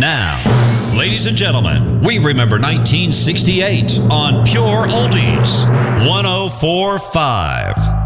now, ladies and gentlemen, we remember 1968 on Pure Oldies 104.5.